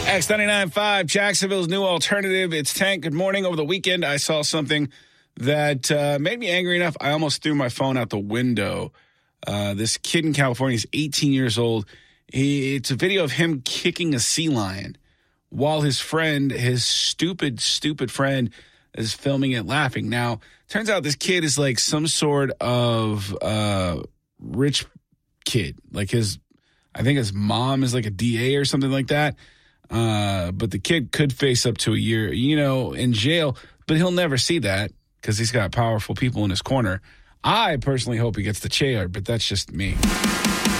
X99.5, Jacksonville's new alternative. It's Tank. Good morning. Over the weekend, I saw something that made me angry enough. I almost threw my phone out the window. This kid in California is 18 years old. It's a video of him kicking a sea lion while his friend, his stupid friend, is filming it laughing. Now, turns out this kid is like some sort of rich kid. Like I think his mom is like a DA or something like that. But the kid could face up to a year, in jail. But he'll never see that because he's got powerful people in his corner. I personally hope he gets the chair, but that's just me.